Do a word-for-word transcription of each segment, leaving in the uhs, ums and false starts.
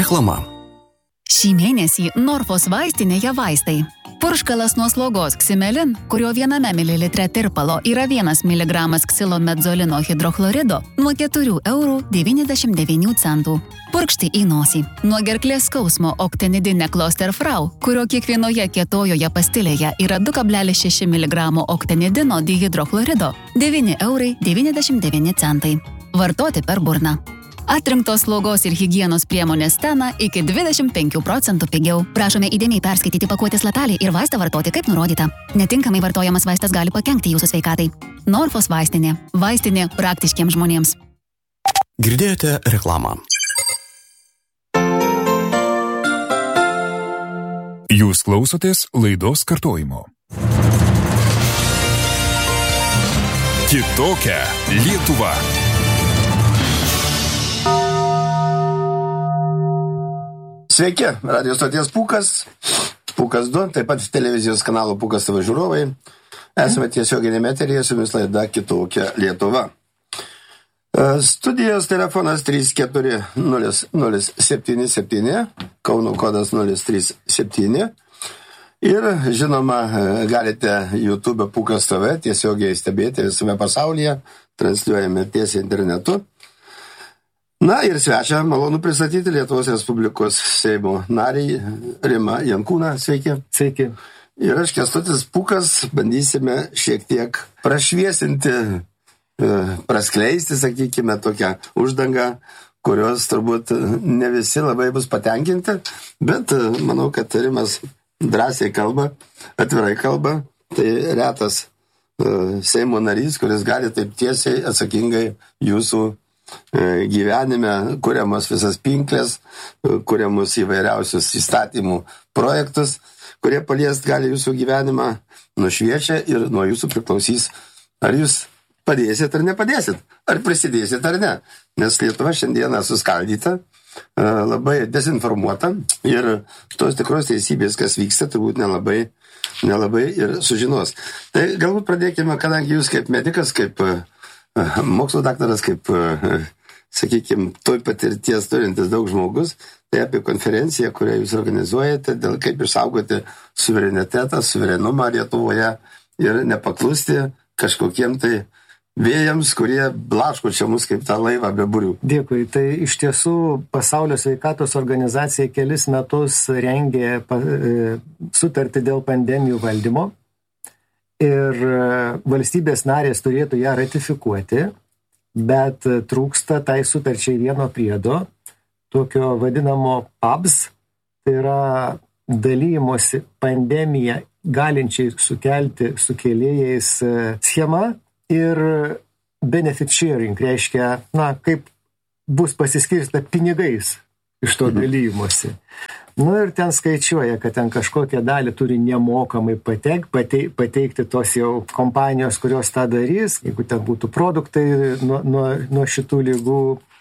Reklama. Šį mėnesį Norfos vaistinėje vaistai. Purškalas nuo slogos Ximelin, kurio viename mililitre tirpalo yra vienas miligramas ksilomedzolino hidrochlorido, nuo keturių eurų devyniasdešimt devynių centų. Purkšti į nosį. Nuo gerklės skausmo Octenidine Klosterfrau, kurio kiekvienoje kietojoje pastilėje yra du kablelis šeši miligramo Octenidino dihidrochlorido, devyni eurai devyniasdešimt devyni centai. Vartoti per burną. Atrinktos slaugos ir higienos priemonės Stena iki dvidešimt penkių procentų pigiau. Prašome įdėmiai perskaityti pakuotės lapelį ir vaistą vartoti kaip nurodyta. Netinkamai vartojamas vaistas gali pakenkti jūsų sveikatai. Norfos vaistinė. Vaistinė praktiškiems žmonėms. Girdėjote reklamą. Jūs klausotės laidos kartojimo. Kitokia Lietuva. Sveiki, radio stoties Pūkas, Pūkas du, taip pat televizijos kanalo Pūkas T V žiūrovai. Esame tiesioginėme eteryje, su jumis laida Kitokia Lietuva. Studijos telefonas trys keturi nulis nulis septyni septyni, Kauno kodas nulis trys septyni. Ir, žinoma, galite YouTube Pūkas T V tiesiogiai stebėti visame pasaulyje, transliuojame tiesiai internetu. Na ir svečią malonu pristatyti Lietuvos Respublikos Seimo narį Rimą Jankūną. Sveiki. Sveiki. Ir aš, Kęstutis Pūkas, bandysime šiek tiek prašviesinti, praskleisti, sakykime, tokią uždangą, kurios turbūt ne visi labai bus patenkinti, bet manau, kad Rimas drąsiai kalba, atvirai kalba. Tai retas Seimo narys, kuris gali taip tiesiai atsakingai jūsų gyvenime, kuriamos visas pinklės, kuriamus įvairiausius įstatymų projektus, kurie paliest gali jūsų gyvenimą, nušviečia ir nuo jūsų priklausys, ar jūs padėsit ar nepadėsit, ar prisidėsit ar ne. Nes Lietuva šiandieną suskaldyta, labai dezinformuota ir tos tikros teisybės, kas vyksta, turbūt nelabai, nelabai ir sužinos. Tai galbūt pradėkime, kadangi jūs kaip medikas, kaip mokslo daktaras, kaip, sakykime, toj patirties turintis daug žmogus, tai apie konferenciją, kurią jūs organizuojate, dėl kaip išsaugoti suverenitetą, suverenumą Lietuvoje ir nepaklusti kažkokiem tai vėjams, kurie blaško čia mus kaip tą laivą be burių. Dėkui. Tai iš tiesų Pasaulio sveikatos organizacija kelis metus rengė sutartį dėl pandemijų valdymo. Ir valstybės narės turėtų ją ratifikuoti, bet trūksta tai sutarčiai vieno priedo, tokio vadinamo P A B S, tai yra dalymosi pandemiją galinčiai sukelti sukėlėjais schema ir benefit sharing, reiškia, na, kaip bus pasiskirsta pinigais iš to dalymosi. Nu ir ten skaičiuoja, kad ten kažkokią dalį turi nemokamai pateik, pateik, pateikti tos jau kompanijos, kurios tą darys, jeigu ten būtų produktai nuo, nuo, nuo šitų lygų.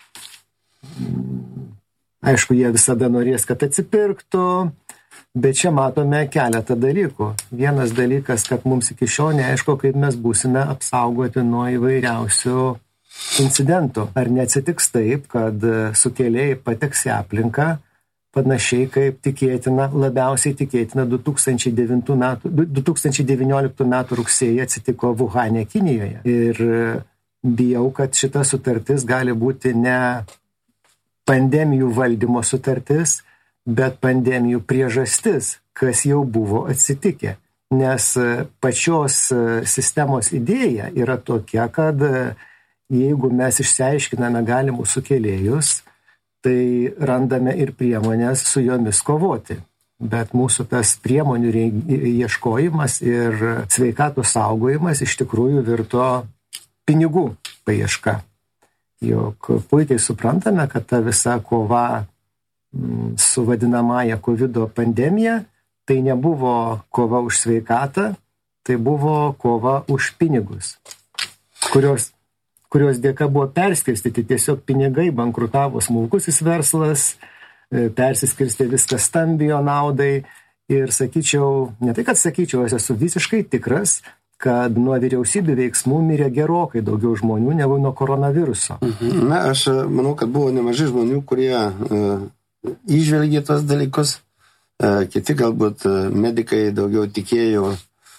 Aišku, jie visada norės, kad atsipirktų, bet čia matome keletą dalykų. Vienas dalykas, kad mums iki šiol neaišku, kaip mes būsime apsaugoti nuo įvairiausių incidentų. Ar neatsitiks taip, kad sukėlėjai pateks į aplinką, panašiai kaip tikėtina, labiausiai tikėtina du tūkstančiai devynioliktų metų rugsėjį atsitiko Vuhane, Kinijoje. Ir bijau, kad šita sutartis gali būti ne pandemijų valdymo sutartis, bet pandemijų priežastis, kas jau buvo atsitikę. Nes pačios sistemos idėja yra tokia, kad jeigu mes išsiaiškiname galimus sukėlėjus, tai randame ir priemonės su jomis kovoti. Bet mūsų tas priemonių ieškojimas ir sveikatos saugojimas iš tikrųjų virto pinigų paieška. Jok puikiai suprantame, kad ta visa kova su vadinamąja kovido pandemija, tai nebuvo kova už sveikatą, tai buvo kova už pinigus, kurios kurios dėka buvo perskirstyti tiesiog pinigai, bankrutavo smulkusis verslas, persiskirstė viskas stambio naudai ir sakyčiau, ne tai kad sakyčiau, aš esu visiškai tikras, kad nuo vyriausybių veiksmų mirė gerokai daugiau žmonių negu nuo koronaviruso. Na, aš manau, kad buvo nemažai žmonių, kurie įžvelgė tos dalykus, kiti galbūt medikai daugiau tikėjo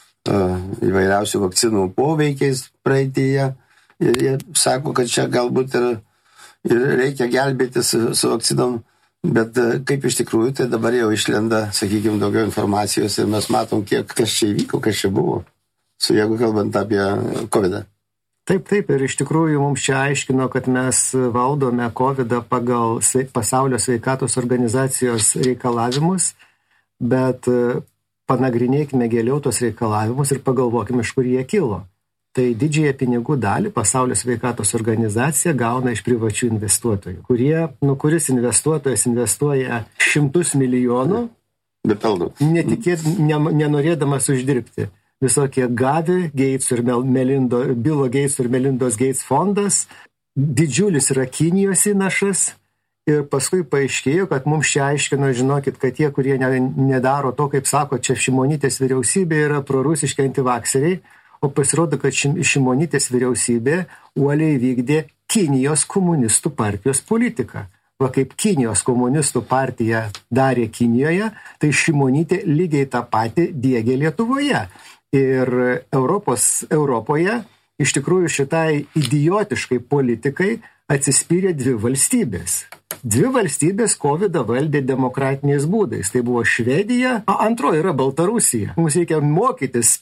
įvairiausių vakcinų poveikiais praeitėje ir jie sako, kad čia galbūt ir, ir reikia gelbėti su, su vakcinom, bet kaip iš tikrųjų, tai dabar jau išlenda, sakykime, daugiau informacijos ir mes matom, kiek kas čia įvyko, kas čia buvo, su jeigu kalbant apie kovidą. Taip, taip, ir iš tikrųjų mums čia aiškino, kad mes valdome kovidą pagal Pasaulio sveikatos organizacijos reikalavimus, bet panagrinėkime giliau tos reikalavimus ir pagalvokime, iš kur jie kilo. Tai didžiąją pinigų dalį Pasaulio sveikatos organizacija gauna iš privačių investuotojų, kurie, nu, kuris investuotojas investuoja šimtus milijonų, be pelno, netikėt, ne, nenorėdamas uždirbti. Visokie Gavi, Gates ir Melindo, Bilo Gates ir Melindos Gates fondas, didžiulis yra Kinijos įnašas ir paskui paaiškėjo, kad mums čia aiškino, žinokit, kad tie, kurie ne, nedaro to, kaip sako, čia Šimonytės vyriausybė yra prorusiški antivakseriai, o pasirodo, kad Šimonytės vyriausybė uoliai vykdė Kinijos komunistų partijos politiką. Va kaip Kinijos komunistų partija darė Kinijoje, tai Šimonytė lygiai tą patį diegė Lietuvoje. Ir Europos, Europoje iš tikrųjų šitai idiotiškai politikai atsispyrė dvi valstybės. Dvi valstybės kovidą valdė demokratiniais būdais. Tai buvo Švedija, o antroji yra Baltarusija. Mums reikia mokytis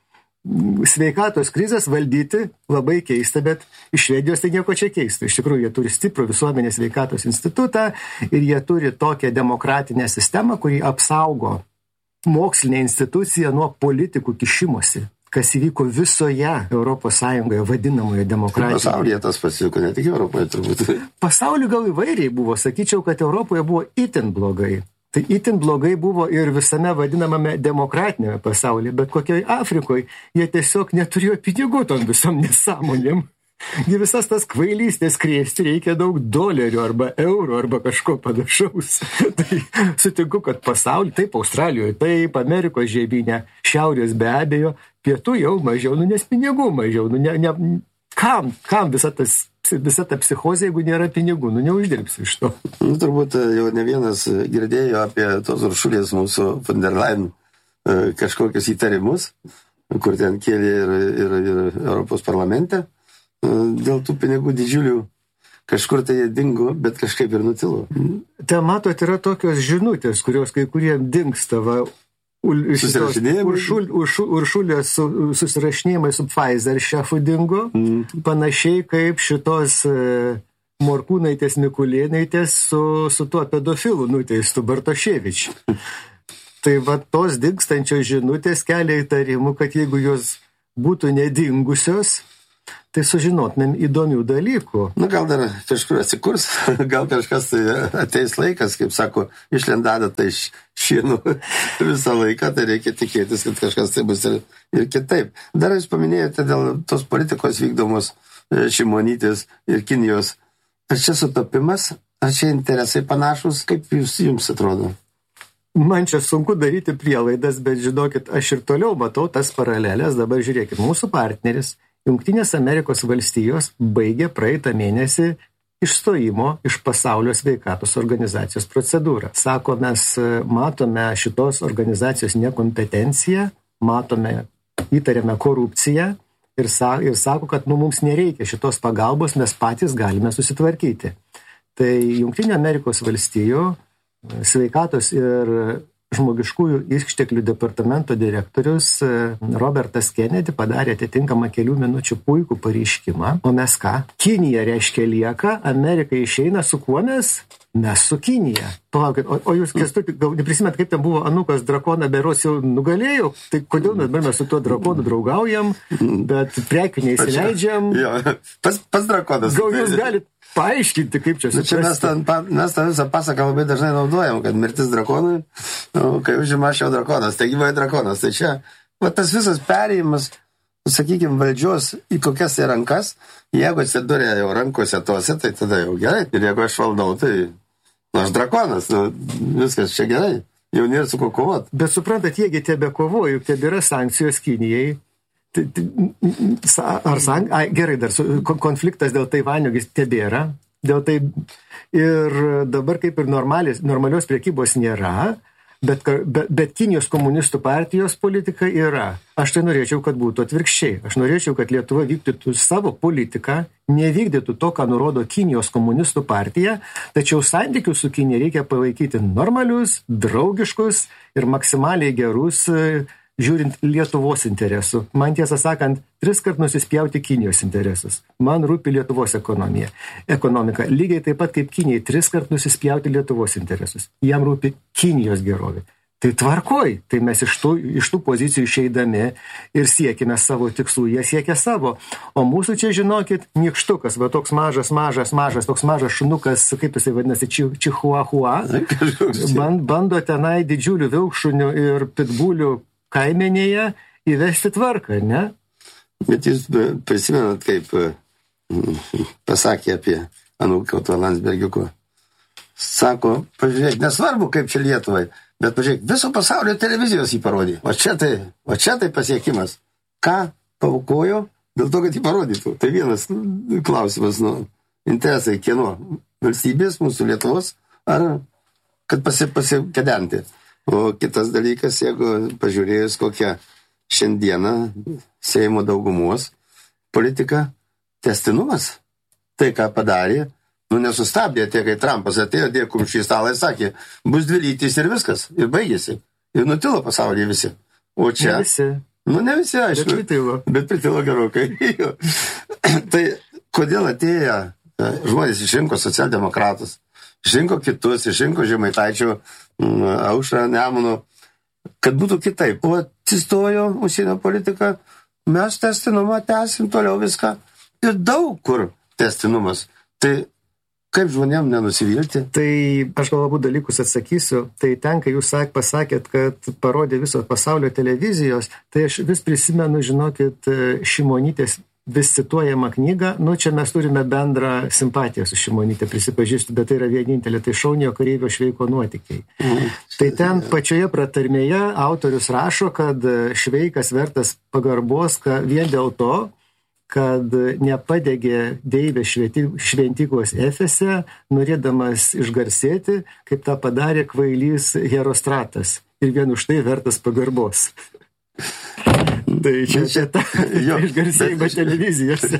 sveikatos krizės valdyti, labai keista, bet iš Švedijos tai nieko čia keista. Iš tikrųjų, jie turi stiprų visuomenės sveikatos institutą ir jie turi tokią demokratinę sistemą, kuri apsaugo mokslinę instituciją nuo politikų kišimosi, kas įvyko visoje Europos Sąjungoje vadinamoje demokratijoje. Pasaulyje tas pasiliko, ne tik Europoje turbūt. Pasaulyje gal įvairiai buvo, sakyčiau, kad Europoje buvo itin blogai. Tai itin blogai buvo ir visame vadinamame demokratinėme pasaulyje, bet kokioje Afrikoje jie tiesiog neturėjo pinigų tom visom nesąmonėm. Gi visas tas kvailystės krėsti reikia daug dolerių arba eurų arba kažko panašaus. Tai sutinku, kad pasaulyje, taip Australijoje, taip Amerikos žemyne, šiaurės be abejo, pietų jau mažiau, nu nes pinigų mažiau, nu ne, ne, kam, kam visa tas visa ta psichozė, jeigu nėra pinigų, nu neuždirbsi iš to. Nu, turbūt jau ne vienas girdėjo apie tos Uršulės mūsų von der Leyen kažkokius įtarimus, kur ten kėlė ir, ir, ir Europos parlamente. Dėl tų pinigų didžiulių kažkur tai jie dingo, bet kažkaip ir nutilo. Ten, matot, yra tokios žinutės, kurios kai kuriem dingsta, va, Uršul, uršul, Uršulės su, susirašinėjimai su Pfizer šefu dingo, mm. panašiai kaip šitos e, Morkūnaitės Mikulėnaitės su, su tuo pedofilu nuteistu Bartoševič. Tai va tos dingstančios žinutės kelia įtarimų, kad jeigu jos būtų nedingusios, tai sužinotumėm įdomių dalykų. Na, gal dar kažkur atsikurs, gal kažkas tai ateis laikas, kaip sako, išlendada tai iš šienų visą laiką, tai reikia tikėtis, kad kažkas tai bus ir, ir kitaip. Dar jūs paminėjote dėl tos politikos vykdomos Šimonytės ir Kinijos. Ar čia sutapimas, ar čia interesai panašus, kaip jūs, jums atrodo? Man čia sunku daryti prielaidas, bet žinokit, aš ir toliau matau tas paralelės. Dabar žiūrėkit, mūsų partneris Jungtinės Amerikos valstijos baigė praeitą mėnesį išstojimo iš Pasaulio sveikatos organizacijos procedūrą. Sako, mes matome šitos organizacijos nekompetenciją, matome, įtariame korupciją ir, sa, ir sako, kad nu, mums nereikia šitos pagalbos, mes patys galime susitvarkyti. Tai Jungtinė Amerikos valstijų sveikatos ir žmogiškųjų išteklių departamento direktorius Robertas Kennedy padarė atitinkamą kelių minučių puikų pareiškimą. O mes ką? Kinija reiškia lieka, Amerika išeina, su kuo mes? Mes su Kinija. Palaukit, o, o jūs, Kęstuti, gal neprisimėt, kaip ten buvo Anukas drakoną beros jau nugalėjo? Tai kodėl mes, mes su tuo drakonu draugaujam, bet prekių neįsileidžiam? Jo, pas, pas drakonas. Gal jūs galite paaiškinti, kaip čia suprasti? Čia mes tą, mes tą visą pasaką labai dažnai naudojam, kad mirtis drakonui, nu, kai užima šio drakonas, tai gyvai drakonas. Tai čia, va, tas visas perėjimas, sakykime, valdžios į kokias į rankas, jeigu atsidūrė jau rankose tose, tai tada jau gerai. Ir jeigu aš valdau, tai nu, aš drakonas, nu, viskas čia gerai. Jau nėra su ko kovot. Bet suprantat, jiegi tebe kovoja, juk tebėra sankcijos Kinijai. Ar sank... Ai, gerai, dar konfliktas dėl Taivanio tebėra. Dėl tai ir dabar kaip ir normalios, normalios priekybos nėra, Bet, bet, bet Kinijos komunistų partijos politika yra. Aš tai norėčiau, kad būtų atvirkščiai. Aš norėčiau, kad Lietuva vykdytų savo politiką, nevykdytų to, ką nurodo Kinijos komunistų partija, tačiau santykius su Kinija reikia palaikyti normalius, draugiškus ir maksimaliai gerus, žiūrint Lietuvos interesų. Man tiesą sakant, tris kart nusispjauti Kinijos interesus. Man rūpi Lietuvos ekonomija. Ekonomika. Lygiai taip pat kaip Kinijai tris kart nusispjauti Lietuvos interesus. Jam rūpi Kinijos gerovė. Tai tvarkoj, tai mes iš tų, iš tų pozicijų išeidami ir siekime savo tikslų, jie siekia savo. O mūsų čia, žinokit, nykštukas, va toks mažas, mažas, mažas, toks mažas šunukas, kaip jisai vadinasi, či, čihuahua, band, bando tenai didžiulių vilkšunių ir pitbulių kaimenėje įvesti tvarką, ne? Bet jūs prisimenat, kaip pasakė apie Anūkauto Landsbergiuko. Sako, pažiūrėk, nesvarbu, kaip čia Lietuvai, bet pažiūrėk, viso pasaulio televizijos jį parodė. O čia tai, o čia tai pasiekimas. Ką paukojo dėl to, kad jį parodytų? Tai vienas klausimas, nu, interesai kieno? Valstybės, mūsų Lietuvos, ar kad pasi, pasikedenti? O kitas dalykas, jeigu pažiūrėjus kokią šiandieną Seimo daugumos politika, tęstinumas, tai ką padarė, nu nesustabdė, tie, kai Trumpas atėjo, dėkum šį stalą ir sakė, bus dvi lytys ir viskas, ir baigėsi. Ir nutilo pasaulyje visi. O čia... Ne visi. Nu ne visi, aišku. Bet pritilo. Bet pritilo gerokai. Tai kodėl atėjo žmonės išrinko socialdemokratus? Išrinko kitus, išrinko Žemaitaičio Aušrą Nemuno, kad būtų kitaip. O atsistojo užsienio politika, mes testinumą tęsim toliau viską. Ir daug kur testinumas. Tai kaip žmonėm nenusivilti? Tai aš galbūt dalykus atsakysiu. Tai ten, kai jūs sak, pasakėt, kad parodė viso pasaulio televizijos, tai aš vis prisimenu, žinokit, Šimonytės vis cituojama knyga, nu čia mes turime bendrą simpatiją su Šimonytė, prisipažįstu, bet tai yra vienintelė, tai Šauniojo kareivio Šveiko nuotykiai. Mm. Tai ten pačioje pratarmėje autorius rašo, kad Šveikas vertas pagarbos vien dėl to, kad nepadegė deivė šventyklos Efese, norėdamas išgarsėti, kaip tą padarė kvailys Herostratas. Ir vien už tai vertas pagarbos. Tai čia, čia ta išgarsėjimą televizijose.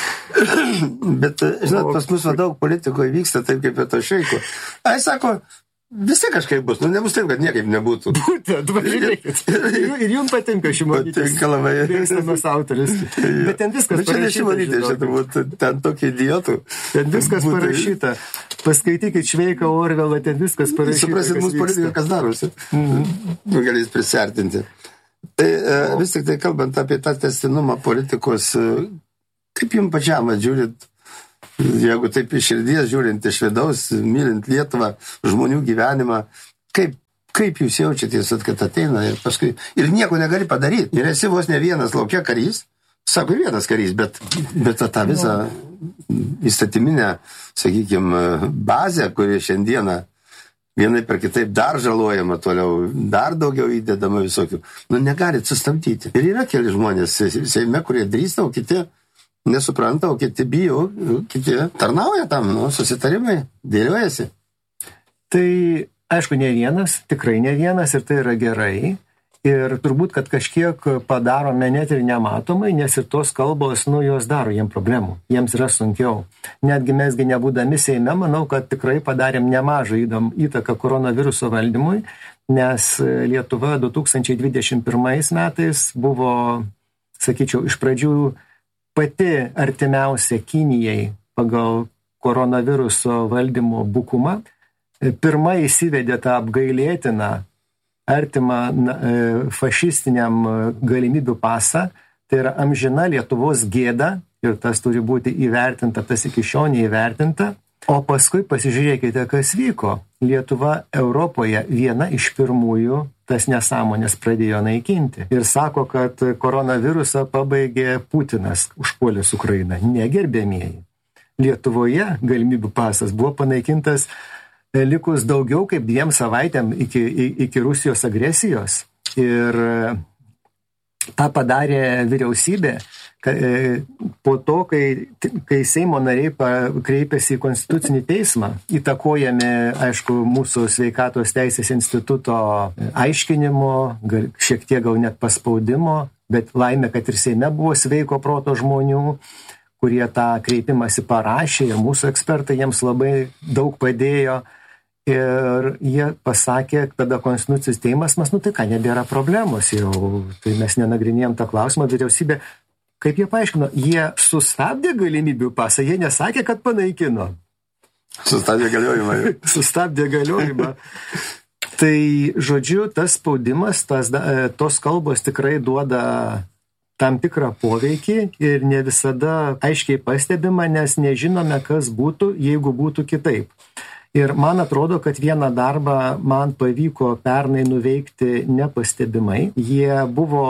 Bet, žinot, pas mus daug politikoje vyksta taip kaip to Šveiko. Ai, sako, visi kažkaip bus, nu nebus taip, kad niekaip nebūtų. Būtent, važiuokit. Ir jums patinka Šimonytės. Patinka labai. Mėgstamas autorius. Bet ten viskas parašyta. Bet čia ne Šimonytė, čia turbūt ten tokie idiotų. Ten viskas būtų parašyta. Paskaitykit Šveiką, Orvelą, ten viskas parašyta. Suprasit, mūsų politika kas darosi. Mm. Galės prisartinti. Tai vis tik tai kalbant apie tą testinumą politikos, kaip jums pačiam žiūrint, jeigu taip iš širdies žiūrint iš vidaus, mylint Lietuvą, žmonių gyvenimą, kaip, kaip jūs jaučiatės, kad ateina ir paskui ir nieko negali padaryti. Ir esi vos ne vienas laukia karys, sako vienas karys, bet, bet tą visą įstatyminę, sakykime, bazę, kuri šiandieną vienai per kitaip dar žalojama toliau, dar daugiau įdedama visokių. Nu, negalit sustabdyti. Ir yra keli žmonės Seime, kurie drįsta, o kiti nesupranta, o kiti bijo, kiti tarnauja tam, nu, susitarimai, dėliojasi. Tai, aišku, ne vienas, tikrai ne vienas ir tai yra gerai. Ir turbūt, kad kažkiek padarome net ir nematomai, nes ir tos kalbos, nu, jos daro jiems problemų. Jiems yra sunkiau. Netgi mesgi nebūdami Seime, manau, kad tikrai padarėm nemažą įtaką koronaviruso valdymui, nes Lietuva du tūkstančiai dvidešimt pirmais metais buvo, sakyčiau, iš pradžių pati artimiausia Kinijai pagal koronaviruso valdymo bukumą. Pirma įsivedė tą apgailėtiną artimą fašistiniam galimybių pasą, tai yra amžina Lietuvos gėda ir tas turi būti įvertinta, tas iki šiol neįvertinta. O paskui pasižiūrėkite, kas vyko. Lietuva Europoje viena iš pirmųjų tas nesąmonės pradėjo naikinti. Ir sako, kad koronavirusą pabaigė Putinas, užpuolęs Ukrainą. Negerbėmieji. Lietuvoje galimybių pasas buvo panaikintas likus daugiau kaip dviem savaitėm iki, iki Rusijos agresijos. Ir tą padarė vyriausybė, po to, kai, kai Seimo nariai kreipėsi į Konstitucinį teismą, įtakojami, aišku, mūsų sveikatos teisės instituto aiškinimo, šiek tiek gal net paspaudimo, bet laimė, kad ir Seime buvo sveiko proto žmonių, kurie tą kreipimąsi parašė ir mūsų ekspertai jiems labai daug padėjo. Ir jie pasakė, tada Konstitucinis teismas, mes, nu tai ką, nebėra problemos jau, tai mes nenagrinėjom tą klausimą, vyriausybė, kaip jie paaiškino, jie sustabdė galimybių pasą, jie nesakė, kad panaikino. Sustabdė galiojimą. Sustabdė galiojimą. Tai, žodžiu, tas spaudimas, tas, tos kalbos tikrai duoda tam tikrą poveikį ir ne visada aiškiai pastebima, nes nežinome, kas būtų, jeigu būtų kitaip. Ir man atrodo, kad vieną darbą man pavyko pernai nuveikti nepastebimai. Jie buvo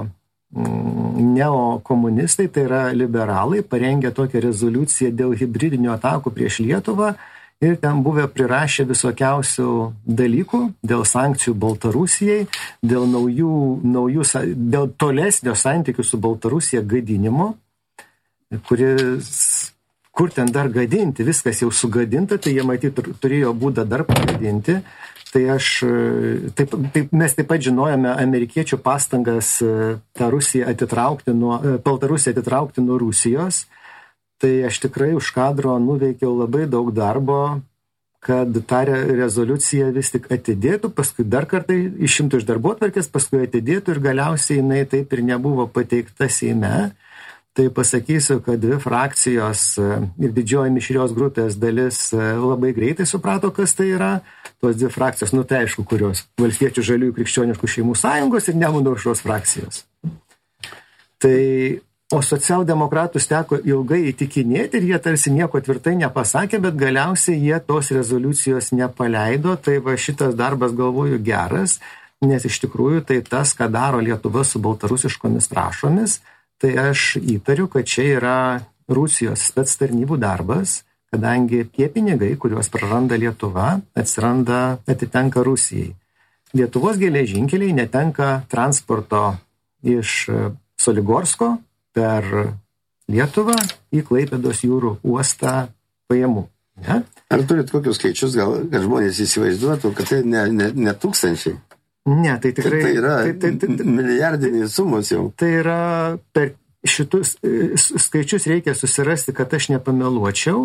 neokomunistai, tai yra liberalai, parengė tokią rezoliuciją dėl hibridinių atakų prieš Lietuvą ir ten buvę prirašę visokiausių dalykų dėl sankcijų Baltarusijai, dėl, naujų, naujų, dėl tolesnio santykių su Baltarusija gadinimo, kuris... Kur ten dar gadinti, viskas jau sugadinta, tai jie matyt turėjo būdą dar pagadinti. Tai aš, taip, taip, mes taip pat žinojame amerikiečių pastangas tą Rusiją atitraukti nuo, Baltarusiją atitraukti nuo Rusijos. Tai aš tikrai už kadro nuveikiau labai daug darbo, kad tą rezoliuciją vis tik atidėtų, paskui dar kartą išimtų iš darbotvarkės, paskui atidėtų ir galiausiai jinai taip ir nebuvo pateikta Seime. Tai pasakysiu, kad dvi frakcijos ir didžioji mišrios grupės dalis labai greitai suprato, kas tai yra. Tos dvi frakcijos, nu tai aišku, kurios Valstiečių žaliųjų krikščioniškų šeimų sąjungos ir Nemuno aušros frakcijos. Tai, o socialdemokratus teko ilgai įtikinėti ir jie tarsi nieko tvirtai nepasakė, bet galiausiai jie tos rezoliucijos nepaleido. Tai va šitas darbas, galvoju, geras, nes iš tikrųjų tai tas, ką daro Lietuva su baltarusiškomis trąšomis. Tai aš įtariu, kad čia yra Rusijos spec tarnybų darbas, kadangi tie pinigai, kuriuos praranda Lietuva, atsiranda, atitenka Rusijai. Lietuvos geležinkeliai netenka transporto iš Soligorsko per Lietuvą į Klaipėdos jūrų uostą pajamų. Ne? Ar turit kokius skaičius, gal, kad žmonės įsivaizduotų, kad tai ne, ne, ne tūkstančiai? Ne, tai tikrai... Tai yra tai, tai, tai, tai, milijardinės sumos jau. Tai yra per šitus skaičius reikia susirasti, kad aš nepameluočiau.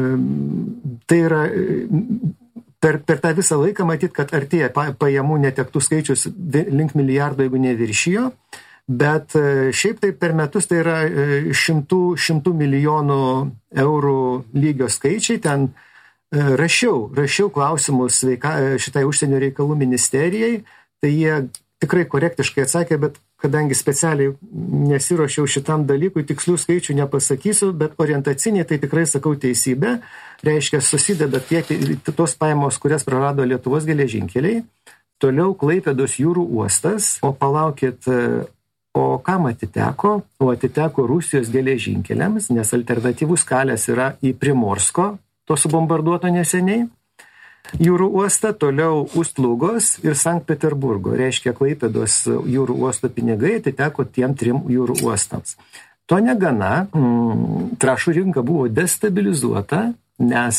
Tai yra per, per tą visą laiką matyt, kad artėja pajamų netektų skaičius link milijardo, jeigu neviršijo. Bet šiaip tai per metus tai yra šimtų, šimtų milijonų eurų lygio skaičiai. Ten rašiau, rašiau klausimus sveika, šitai užsienio reikalų ministerijai. Tai jie tikrai korektiškai atsakė, bet kadangi specialiai nesiruošiau šitam dalykui, tikslių skaičių nepasakysiu, bet orientaciniai tai tikrai sakau teisybę. Reiškia, susideda tiek tos pajamos, kurias prarado Lietuvos geležinkeliai, toliau Klaipėdos jūrų uostas, o palaukit, o kam atiteko? O atiteko Rusijos geležinkeliams, nes alternatyvus kelias yra į Primorsko, to subombarduoto neseniai, jūrų uostą, toliau Ust-Lugos ir Sankt Peterburgo. Reiškia, Klaipėdos jūrų uosto pinigai atiteko tiem trim jūrų uostams. To negana, trąšų rinka buvo destabilizuota, nes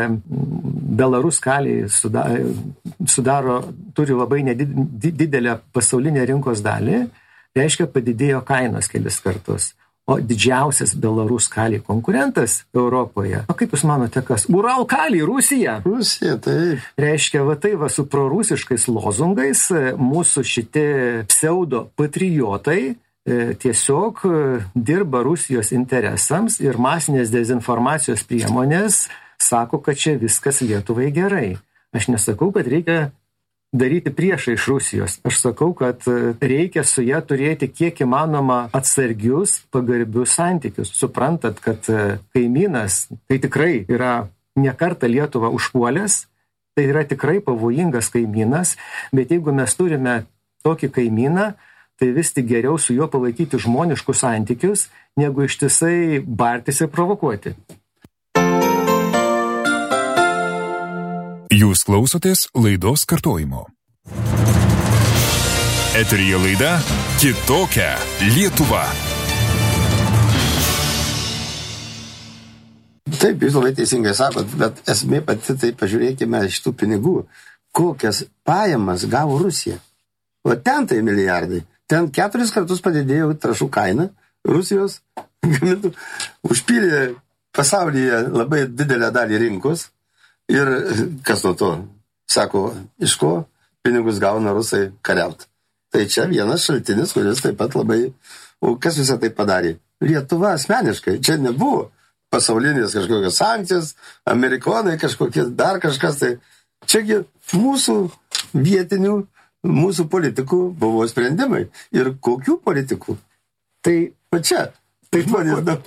Belarus kaliai sudaro, sudaro, turi labai nedidelę pasaulinę rinkos dalį, reiškia, padidėjo kainos kelis kartus. O didžiausias Belarus kaliai konkurentas Europoje, o kaip jūs manote, kas? Ural kaliai, Rusija. Rusija, taip. Reiškia, va tai va su prorusiškais lozungais mūsų šitie pseudo patriotai tiesiog dirba Rusijos interesams ir masinės dezinformacijos priemonės sako, kad čia viskas Lietuvai gerai. Aš nesakau, kad reikia daryti priešą iš Rusijos. Aš sakau, kad reikia su ją turėti kiek įmanoma atsargius, pagarbius santykius. Suprantat, kad kaimynas tai tikrai yra ne kartą Lietuvą užpuolęs, tai yra tikrai pavojingas kaimynas, bet jeigu mes turime tokį kaimyną, tai vis tik geriau su juo palaikyti žmoniškus santykius, negu ištisai bartis ir provokuoti. Jūs klausotės laidos kartojimo. Eteryje laida Kitokia Lietuva. Taip, jūs labai teisingai sakot, bet esmė pati, tai pažiūrėkime šitų pinigų, kokias pajamas gavo Rusija. O ten tai milijardai. Ten keturis kartus padidėjo trašų kaina Rusijos, užpylė pasaulyje labai didelę dalį rinkos ir kas nuo to, sako, iš ko pinigus gauna rusai kariauti. Tai čia vienas šaltinis, kuris taip pat labai, o kas visą tai padarė? Lietuva asmeniškai, čia nebuvo pasaulinės kažkokios sankcijos, amerikonai kažkokie, dar kažkas, tai čiagi mūsų vietinių, mūsų politikų buvo sprendimai. Ir kokių politikų? Tai va čia. Tai žmonės da...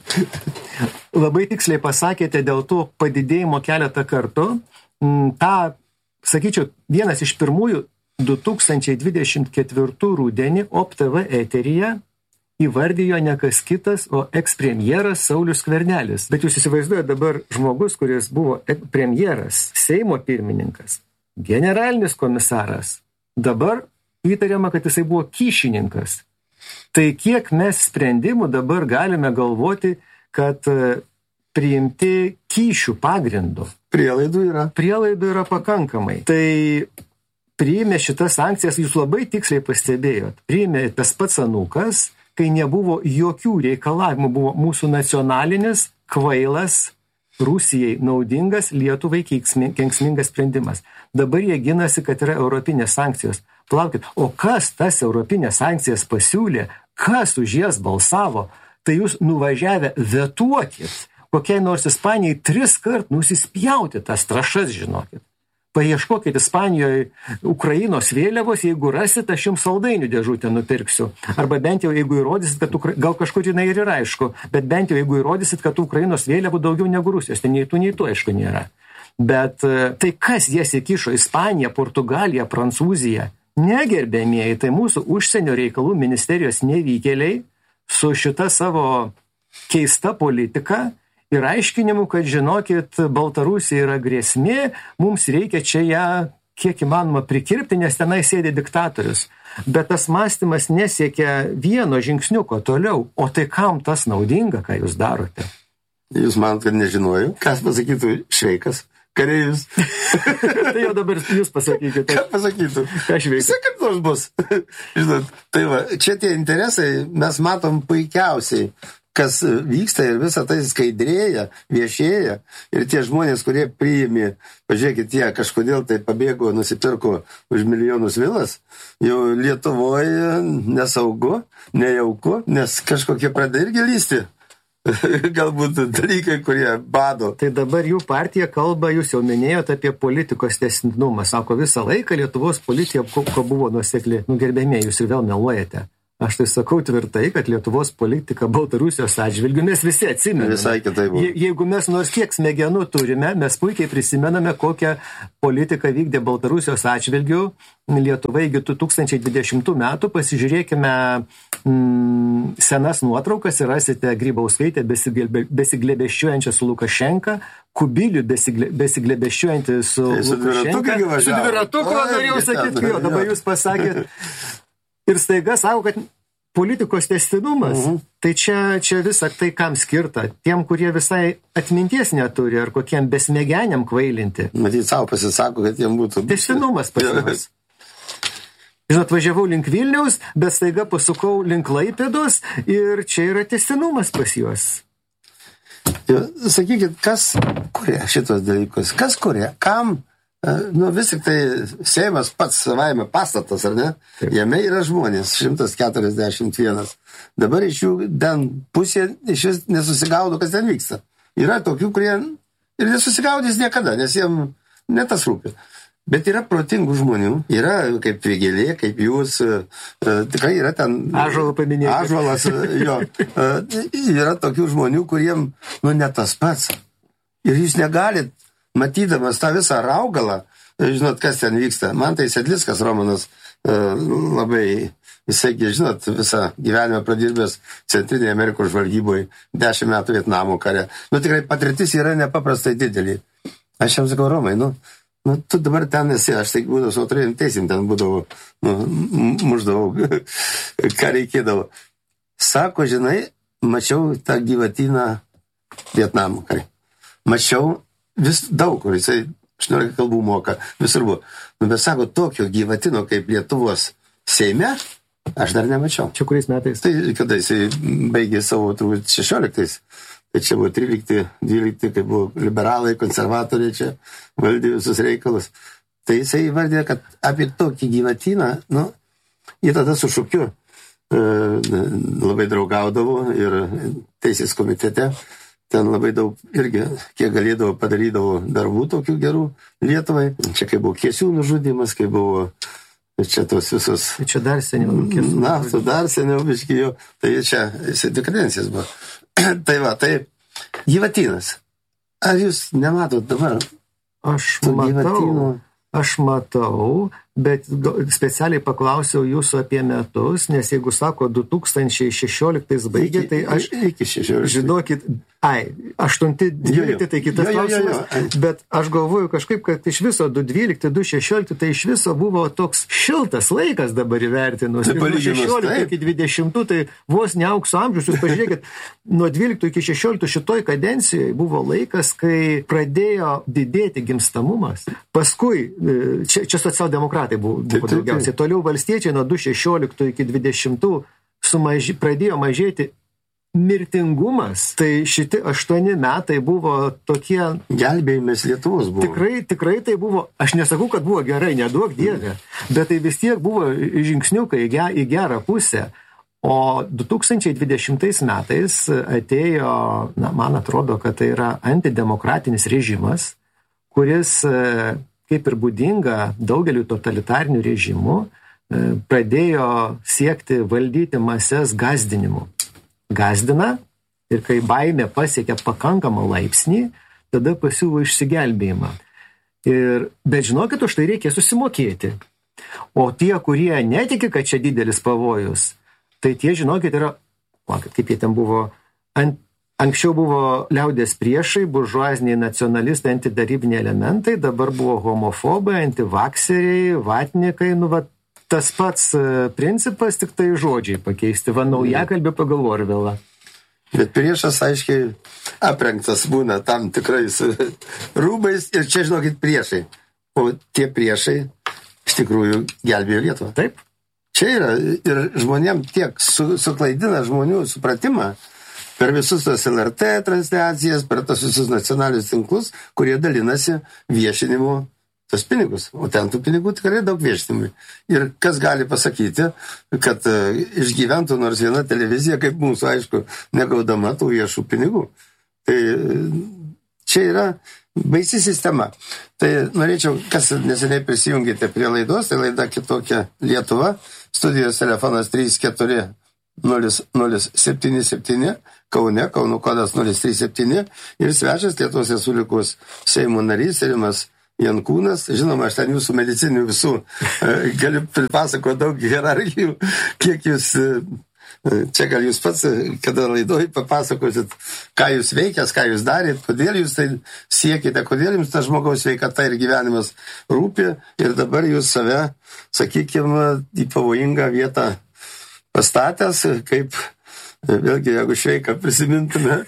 Labai tiksliai pasakėte dėl to padidėjimo keletą kartų. Ta, sakyčiau, vienas iš pirmųjų du tūkstančiai dvidešimt ketvirtų rudenį O P T V eteryje įvardijo ne kas kitas, o ekspremjeras Saulius Skvernelis. Bet jūs įsivaizduojate dabar žmogus, kuris buvo premjeras, Seimo pirmininkas, generalinis komisaras. Dabar įtariama, kad jisai buvo kyšininkas. Tai kiek mes sprendimų dabar galime galvoti, kad priimti kyšių pagrindu. Prielaidų yra. Prielaidų yra pakankamai. Tai priėmė šitas sankcijas, jūs labai tiksliai pastebėjot. Priėmė tas pats anūkas, kai nebuvo jokių reikalavimų, buvo mūsų nacionalinis, kvailas, Rusijai naudingas, Lietuvai kenksmingas sprendimas. Dabar jie ginasi, kad yra europinės sankcijos. Plaukit, o kas tas europinės sankcijas pasiūlė, kas už jas balsavo, tai jūs nuvažiavę vetuokit. Kokiai nors Ispanijai tris kart nusispjauti tas trašas, žinokit. Paieškokit Ispanijoje Ukrainos vėliavos, jeigu rasit, aš jums saldainių dėžutę nupirksiu. Arba bent jau, jeigu įrodysit, kad Ukra... gal kažkur jinai ir yra aišku, bet bent jau, jeigu įrodysit, kad Ukrainos vėliavų daugiau negu Rusijos, tai nei tų, nei tų aišku nėra. Bet tai kas jas įkišo? Ispanija, Portugalija, Prancūzija? Negerbėmieji, tai mūsų užsienio reikalų ministerijos nevykėliai su šita savo keista politika ir aiškinimu, kad žinokit, Baltarusija yra grėsmė, mums reikia čia ją kiek įmanoma prikirpti, nes tenai sėdi diktatorius. Bet tas mąstymas nesiekia vieno žingsniuko toliau. O tai kam tas naudinga, ką jūs darote? Jūs manot, kad nežinojau? Kas pasakytų Šveikas? Kareivis? Tai jau dabar jūs pasakykite. Ką pasakytų? Ką Šveikas? Visi kaip nors bus. Žinot, tai va, čia tie interesai mes matom puikiausiai, kas vyksta ir visą tai skaidrėja, viešėja. Ir tie žmonės, kurie priėmė, pažiūrėkit, tie kažkodėl tai pabėgo, nusipirko už milijonus vilas, jau Lietuvoje nesaugu, nejauku, nes kažkokie pradeda irgi lysti. Galbūt dalykai, kurie bado. Tai dabar jų partija kalba, jūs jau minėjote apie politikos tęstinumą. Sako, visą laiką Lietuvos politika ko buvo nuosekli. Nu, gerbėmėjai, jūs ir vėl meluojate. Aš tai sakau tvirtai, kad Lietuvos politika Baltarusijos atžvilgiu mes visi atsimename. Visai kitaip buvo. Je, jeigu mes nors kiek smegenų turime, mes puikiai prisimename, kokią politiką vykdė Baltarusijos atžvilgiu Lietuva iki du tūkstančiai dvidešimtų metų. Pasižiūrėkime mm, senas nuotraukas ir rasite Grybauskaitę besiglebeščiuojančią su Lukašenka, Kubilių besiglebeščiuojantį su tai Lukašenka. Su dviratuku, norėjau sakyti, jo, dabar jūs pasakėt. Ir staiga sako, kad politikos tęstinumas, uh-huh. tai čia, čia visą tai kam skirta? Tiem, kurie visai atminties neturi, ar kokiem besmegeniam kvailinti. Matyt, savo pasisako, kad jiem būtų... Tęstinumas pasimas. Žinot, važiavau link Vilniaus, bet staiga pasukau link Klaipėdos ir čia yra tęstinumas pas juos. Jo, sakykit, kas kuria šitos dalykus? Kas kuria? Kam? Nu, vis tik tai Seimas pats savaime pastatas, ar ne? Taip. Jame yra žmonės, šimtas keturiasdešimt vienas. Dabar iš jų ten pusė iš vis nesusigaudo, kas ten vyksta. Yra tokių, kurie ir nesusigaudys niekada, nes jiem ne tas rūpi. Bet yra protingų žmonių, yra kaip Vėgėlė, kaip jūs, e, tikrai yra ten... Ąžuolą paminėti. Ąžuolas, jo. E, yra tokių žmonių, kuriem, nu, ne tas pats. Ir jūs negalit, matydamas tą visą raugalą, žinot, kas ten vyksta. Man tai Sedlickas Romanas e, labai, jisai, žinot, visą gyvenimą pradirbęs Centrinėje Amerikos žvalgyboje, dešimt metų Vietnamo kare. Nu, tikrai patirtis yra nepaprastai didelį. Aš jam sakau, Romai, nu, nu, tu dabar ten esi, aš tai būdavau su autorėjim teisim, ten būdavau, nu, muždavau, ką reikėdavo. Sako, žinai, mačiau tą gyvatyną Vietnamo kare. Mačiau vis daug, kur jisai aštuoniolika kalbų moka, visur buvo. Nu, bet sako, tokio gyvatino kaip Lietuvos Seime, aš dar nemačiau. Čia kuriais metais? Tai kada jisai baigė savo turbūt šešioliktais. Tai čia buvo trylikti, dvylikti, kai buvo liberalai, konservatoriai čia valdė visus reikalus. Tai jisai įvardė, kad apie tokį gyvatyną, nu, jie tada su šūkiu e, labai draugaudavo ir teisės komitete. Ten labai daug irgi, kiek galėdavo, padarydavo darbų tokių gerų Lietuvai. Čia kai buvo Kiesių nužudymas, kai buvo čia tos visos... Tai čia dar seniau. Na, tu dar seniau biškijo. Tai čia, jisai dvi kadencijas buvo. Tai va, tai gyvatynas. Ar jūs nematot dabar? Aš matau, gyvatyno? Aš matau, bet specialiai paklausiau jūsų apie metus, nes jeigu sako du tūkstančiai šešioliktais baigė, tai aš... Iki šešioliktais. Žinokit, ai, aštunti, dvylikti, tai kitas klausimas, bet aš galvoju kažkaip, kad iš viso du dvylikti, du šešiolikti, tai iš viso buvo toks šiltas laikas dabar įvertinus. nuo šešioliktų iki dvidešimtų, tai vos ne aukso amžius, jūs pažiūrėkit, nuo dvyliktų iki šešioliktų šitoj kadencijoje buvo laikas, kai pradėjo didėti gimstamumas. Paskui, čia, čia socialdemokratai buvo, buvo daugiausiai. Toliau valstiečiai nuo du šešioliktų iki dvidešimtų sumaži, pradėjo mažėti mirtingumas. Tai šitie aštuoni metai buvo tokie... Gelbėjimas Lietuvos buvo. Tikrai, tikrai tai buvo, aš nesakau, kad buvo gerai, neduok dievė, bet tai vis tiek buvo žingsniukai į, ge, į gerą pusę. O du tūkstančiai dvidešimtais metais atėjo, na, man atrodo, kad tai yra antidemokratinis režimas, kuris... kaip ir būdinga daugeliu totalitarinių režimų, pradėjo siekti valdyti mases gazdinimu. Gazdina ir kai baimė pasiekia pakankamą laipsnį, tada pasiūlo išsigelbėjimą. Ir, bet žinokit, už tai reikia susimokėti. O tie, kurie netiki, kad čia didelis pavojus, tai tie, žinokit, yra, kaip jie ten buvo, ant Anksčiau buvo liaudės priešai, buržuaziniai nacionalistai, antidarybiniai elementai, dabar buvo homofobai, antivakseriai, vatnikai, nu, va, tas pats principas, tik tai žodžiai pakeisti, va, naujakalbė pagal Orvelą. Bet priešas, aiškiai, aprengtas būna tam tikrais rūbais ir čia, žinokit, priešai. O tie priešai iš tikrųjų gelbėjo Lietuvą. Taip. Čia yra ir žmonėm tiek su, suklaidina žmonių supratimą, per visus tos L R T transliacijas, per tos visus nacionalinius tinklus, kurie dalinasi viešinimu tos pinigus. O ten tų pinigų tikrai daug viešinimui. Ir kas gali pasakyti, kad uh, išgyventų nors viena televizija, kaip mūsų, aišku, negaudama tų viešų pinigų. Tai čia yra baisi sistema. Tai norėčiau, kas neseniai prisijungėte prie laidos, tai laida Kitokia Lietuva, studijos telefonas trys keturi nulis nulis septyni septyni, Kaune, Kauno kodas nulis trys septyni ir svečias Lietuvos Respublikos Seimo narys Rimas Jankūnas. Žinoma, aš ten jūsų medicininių visų e, galiu pripasakoti daug hierarchijų, kiek jūs, e, čia gal jūs pats, kada laidoj papasakosit, ką jūs veikęs, ką jūs darėt, kodėl jūs tai siekite, kodėl jums ta žmogaus sveikata ir gyvenimas rūpi ir dabar jūs save, sakykime, į pavojingą vietą pastatęs, kaip, vėlgi, jeigu šveiką prisimintume,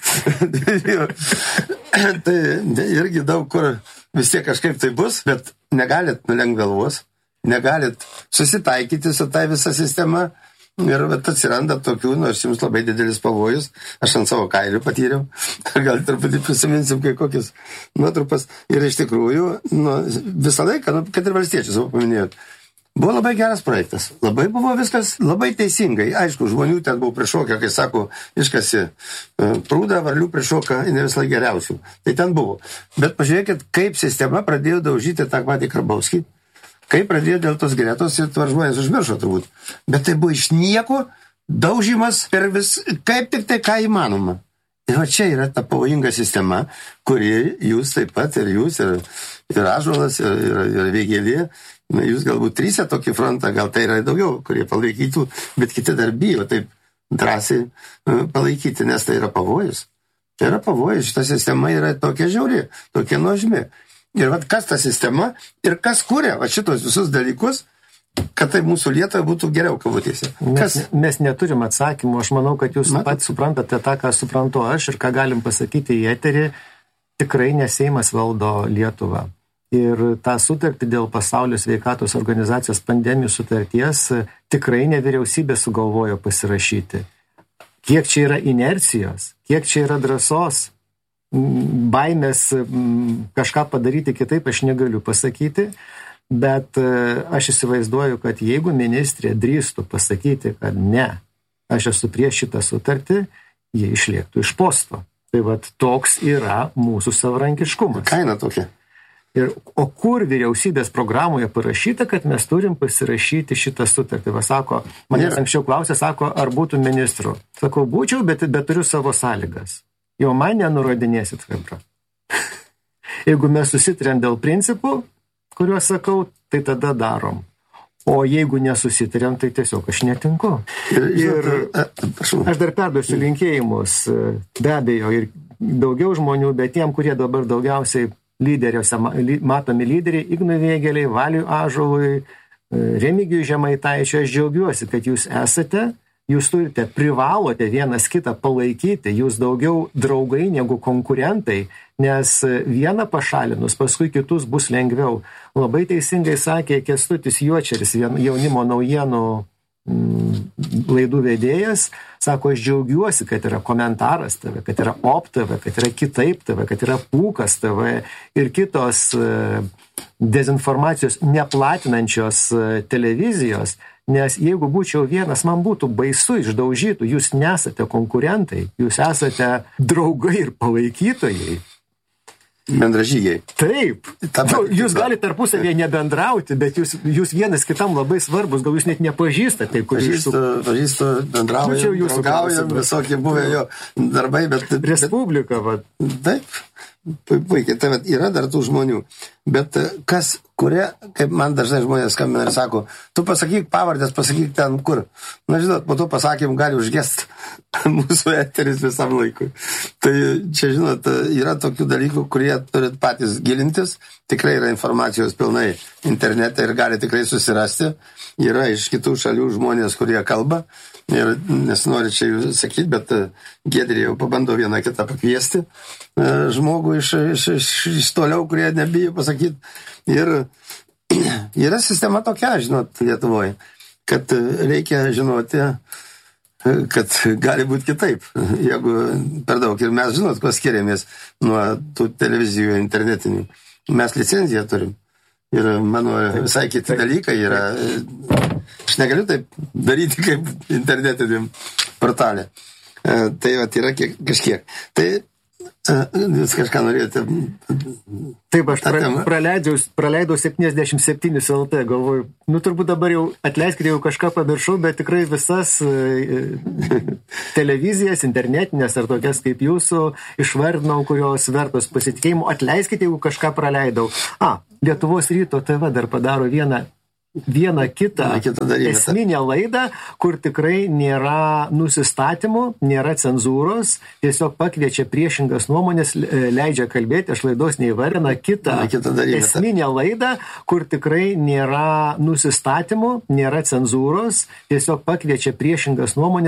tai irgi daug kur vis tiek kažkaip tai bus, bet negalit nulenkt galvos, negalit susitaikyti su tai visa sistema ir atsiranda tokių, nors jums labai didelis pavojus, aš ant savo kailių patyriau, gal truputį prisiminsim kai kokius nuotrupas ir iš tikrųjų, nu, visą laiką, nu, kad ir valstiečius, savo paminėjot, buvo labai geras projektas, labai buvo viskas labai teisingai, aišku, žmonių ten buvo prišokę, kai sako, iškasi prūdą, varlių prišoka, ne visai geriausių, tai ten buvo, bet pažiūrėkit, kaip sistema pradėjo daužyti tą patį Karbauskį, kaip pradėjo dėl tos Gretos ir tvar žmonės užmiršo turbūt, bet tai buvo iš nieko daužimas per vis, kaip tik tai ką įmanoma. Ir va čia yra ta pavojinga sistema, kuri jūs taip pat ir jūs, ir, ir Ąžuolas, ir, ir, ir Vėgėlė, na, jūs galbūt trysia tokį frontą, gal tai yra daugiau, kurie palaikytų, bet kiti dar bijo taip drąsiai palaikyti, nes tai yra pavojus. Tai yra pavojus, šita sistema yra tokia žiauri, tokia nuožmi. Ir vat kas ta sistema ir kas kuria va šitos visus dalykus, kad tai mūsų Lietuvai būtų geriau kabutėse. Mes, mes neturim atsakymų, aš manau, kad jūs pat suprantate tą, ką suprantu aš ir ką galim pasakyti į eterį, tikrai ne Seimas valdo Lietuvą. Ir tą sutartį dėl Pasaulio sveikatos organizacijos pandemijų sutarties tikrai ne vyriausybė sugalvojo pasirašyti. Kiek čia yra inercijos, kiek čia yra drąsos, baimės kažką padaryti kitaip, aš negaliu pasakyti, bet aš įsivaizduoju, kad jeigu ministrė drįstų pasakyti, kad ne, aš esu prieš šitą sutartį, jie išliektų iš posto. Tai vat toks yra mūsų savarankiškumas. Kaina tokia. Ir, o kur vyriausybės programoje parašyta, kad mes turim pasirašyti šitą sutartį? Va, sako, manęs anksčiau klausė, sako, ar būtų ministru. Sakau, būčiau, bet, bet turiu savo sąlygas. Jau man nenurodinėsit, Hebra. Jeigu mes susitarėm dėl principų, kuriuos sakau, tai tada darom. O jeigu nesusitarėm, tai tiesiog aš netinku. Ir aš dar perduosiu linkėjimus, be abejo, ir daugiau žmonių, bet tiem, kurie dabar daugiausiai lyderiuose, matomi lyderiai, Ignui Vėgėlei, Valiui Ąžuolui, Remigijui Žemaitaičiui, aš džiaugiuosi, kad jūs esate, jūs turite, privalote vienas kitą palaikyti, jūs daugiau draugai negu konkurentai, nes vieną pašalinus, paskui kitus bus lengviau. Labai teisingai sakė Kęstutis Juočeris, jaunimo naujienų laidų vedėjas, sako, aš džiaugiuosi, kad yra Komentaras T V, kad yra Op T V, kad yra Kitaip T V, kad yra Pūkas T V ir kitos dezinformacijos neplatinančios televizijos, nes jeigu būčiau vienas, man būtų baisu, išdaužytų, jūs nesate konkurentai, jūs esate draugai ir palaikytojai. Bendražygiai. Taip. Nu, jūs galite tarpusavėje nebendrauti, bet jūs, jūs vienas kitam labai svarbus, gal jūs net nepažįstate. Pažįstu, su... pažįstu, bendraujam, nu, draugaujam, visokie buvę jo darbai, bet... Respublika, va. Taip, puikiai, tai vat, yra dar tų žmonių, bet kas, kurie, kaip man dažnai žmonės skambina ir sako, tu pasakyk pavardės, pasakyk ten kur. Na, žinot, po to pasakym gali užgest mūsų eteris visam laikui. Tai čia, žinot, yra tokių dalykų, kurie turit patys gilintis, tikrai yra informacijos pilnai internete ir gali tikrai susirasti. Yra iš kitų šalių žmonės, kurie kalba ir nesinori čia jų sakyti, bet Giedrė jau pabando vieną kitą pakviesti žmogų iš, iš, iš, iš toliau, kurie nebijo pasakyti. Ir yra sistema tokia, žinot, Lietuvoje, kad reikia žinoti, kad gali būti kitaip, jeigu per daug. Ir mes, žinot, kuo skiriamės nuo tų televizijų internetinių. Mes licenciją turim. Ir mano visai kiti dalykai yra, aš negaliu taip daryti kaip internetiniam portalė. Tai vat yra kiek, kažkiek. Tai jūs kažką norėjote. Taip, aš pra, praleidau, praleidau septyniasdešimt septyni L T, galvoju, nu turbūt dabar jau atleiskite, jau kažką pamiršau, bet tikrai visas e, televizijas, internetinės ar tokias kaip jūsų išvardinau, kurios vertos pasitikėjimo. Atleiskite, jeigu kažką praleidau. A, Lietuvos ryto T V dar padaro vieną vieną kitą esminę laidą, kur tikrai nėra nusistatymų, nėra cenzūros, tiesiog pakviečia priešingas nuomonės, leidžia kalbėti, aš laidos neįvardinu, kitą esminę laidą, kur tikrai nėra nusistatymų, nėra cenzūros, tiesiog pakviečia priešingas nuomonės.